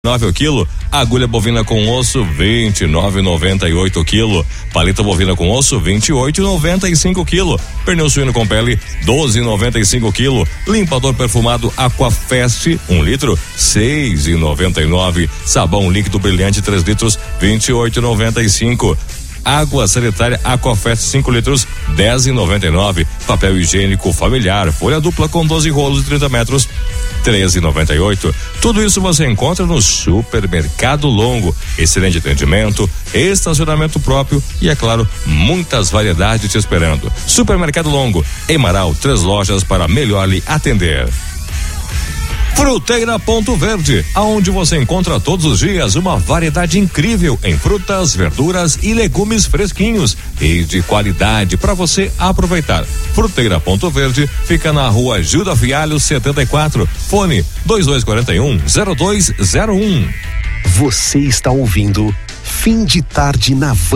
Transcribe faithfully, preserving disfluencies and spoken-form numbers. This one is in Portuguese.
nove o quilo. Agulha bovina com osso vinte e nove e noventa e oito o quilo. Paleta bovina com osso vinte e oito e noventa e cinco o quilo. Pernil suíno com pele doze e noventa e cinco o quilo. Limpador perfumado Aquafest um litro seis e noventa e nove. Sabão líquido brilhante três litros vinte e oito e noventa e cinco. Água sanitária Aquafest cinco litros dez e noventa e nove. Papel higiênico familiar folha dupla com doze rolos de trinta metros treze e noventa e oito. Tudo isso você encontra no Supermercado Longo. Excelente atendimento, estacionamento próprio e, é claro, muitas variedades te esperando. Supermercado Longo, em Marau, três lojas para melhor lhe atender. Fruteira Ponto Verde, aonde você encontra todos os dias uma variedade incrível em frutas, verduras e legumes fresquinhos e de qualidade para você aproveitar. Fruteira Ponto Verde fica na rua Gilda Fialho setenta e quatro, fone dois dois quatro um zero dois zero um. Você está ouvindo Fim de Tarde na Van.